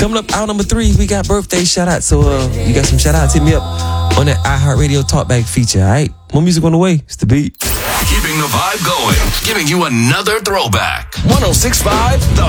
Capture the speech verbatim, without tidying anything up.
Coming up, hour number three, we got birthday shout out. So uh, you got some shout outs, hit me up on that iHeartRadio Talkback feature, all right? More music on the way. It's the beat. Keeping the vibe going, giving you another throwback. one oh six point five The